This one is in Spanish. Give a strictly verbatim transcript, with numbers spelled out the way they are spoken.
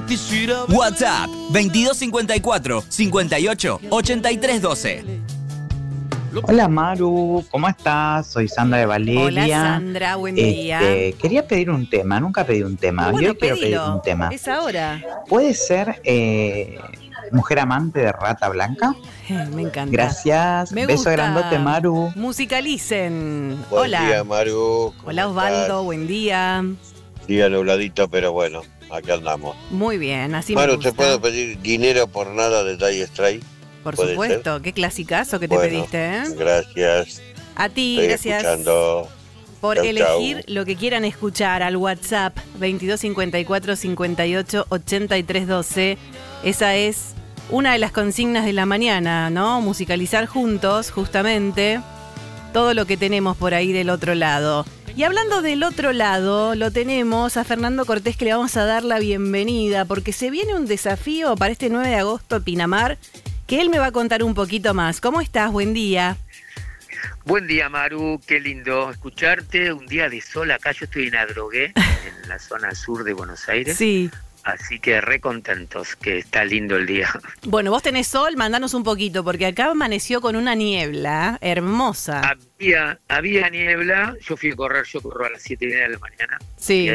WhatsApp veintidós cincuenta y cuatro, cincuenta y ocho, ochenta y tres doce. Hola Maru, ¿cómo estás? Soy Sandra de Valeria. Hola Sandra, buen día. Este, quería pedir un tema, nunca pedí un tema. Bueno, Yo quiero pedir pedilo. un tema. Es ahora. ¿Puede ser eh, Mujer Amante de Rata Blanca? Eh, me encanta. Gracias. Me Beso gusta. grandote, Maru. Musicalicen. Buen Hola. día, Maru. ¿Cómo Hola Osvaldo, estás? buen día. Día nubladito, pero bueno, aquí andamos. Muy bien, así Maru, me gusta. ¿te puedo pedir dinero por nada de Dire Straits? Por ¿Puede supuesto, qué clasicazo que te Bueno, pediste, ¿eh? Gracias. A ti, Estoy gracias escuchando. por Chau, elegir chau. lo que quieran escuchar al WhatsApp veintidós cincuenta y cuatro, cincuenta y ocho, ochenta y tres doce. Esa es una de las consignas de la mañana, ¿no? Musicalizar juntos, justamente, todo lo que tenemos por ahí del otro lado. Y hablando del otro lado, lo tenemos a Fernando Cortés, que le vamos a dar la bienvenida, porque se viene un desafío para este nueve de agosto en Pinamar, que él me va a contar un poquito más. ¿Cómo estás? Buen día. Buen día, Maru, qué lindo escucharte. Un día de sol acá, yo estoy en Adrogué, en la zona sur de Buenos Aires. Sí. Así que re contentos, que está lindo el día. Bueno, vos tenés sol, mandanos un poquito, porque acá amaneció con una niebla hermosa. Había, había niebla, yo fui a correr, yo corro a las siete y media de la mañana. Sí.